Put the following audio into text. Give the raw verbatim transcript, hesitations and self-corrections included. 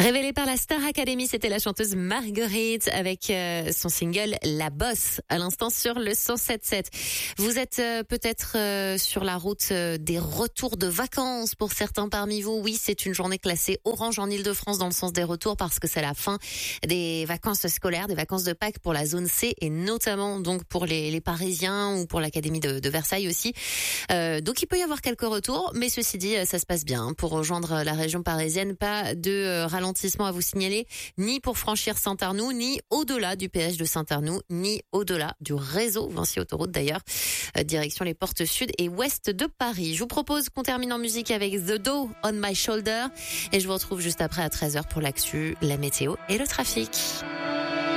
Révélée par la Star Academy, c'était la chanteuse Marguerite avec euh, son single La Bosse, à l'instant sur le cent sept sept. Vous êtes euh, peut-être euh, sur la route euh, des retours de vacances pour certains parmi vous. Oui, c'est une journée classée orange en Île-de-France dans le sens des retours parce que c'est la fin des vacances scolaires, des vacances de Pâques pour la zone C et notamment donc pour les, les Parisiens ou pour l'Académie de, de Versailles aussi. Euh, donc il peut y avoir quelques retours, mais ceci dit, ça se passe bien. Pour rejoindre la région parisienne, pas de euh, ralentissement à vous signaler, ni pour franchir Saint-Arnoux, ni au-delà du péage de Saint-Arnoux, ni au-delà du réseau Vinci Autoroute d'ailleurs, euh, direction les portes sud et ouest de Paris. Je vous propose qu'on termine en musique avec The Doe on My Shoulder et je vous retrouve juste après à treize heures pour l'actu, la météo et le trafic.